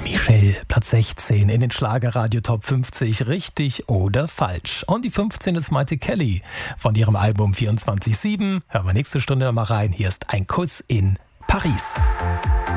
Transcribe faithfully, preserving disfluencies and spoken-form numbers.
Michelle, Platz sechzehn in den Schlagerradio Top fünfzig, richtig oder falsch. Und die fünfzehn ist Maite Kelly von ihrem Album vierundzwanzig sieben. Hören wir nächste Stunde mal rein. Hier ist ein Kuss in Paris.